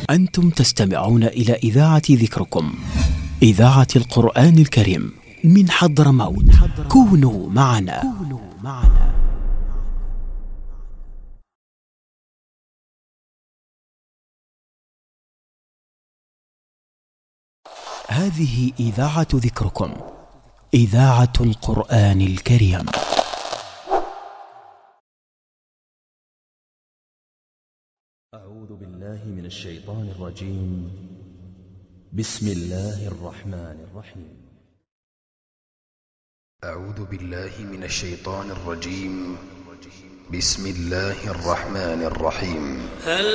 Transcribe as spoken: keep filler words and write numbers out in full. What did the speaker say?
أنتم تستمعون إلى إذاعة ذكركم، إذاعة القرآن الكريم من حضرموت. كونوا معنا. هذه إذاعة ذكركم، إذاعة القرآن الكريم. أعوذ بالله من الشيطان الرجيم. بسم الله الرحمن الرحيم. أعوذ بالله من الشيطان الرجيم. بسم الله الرحمن الرحيم. هل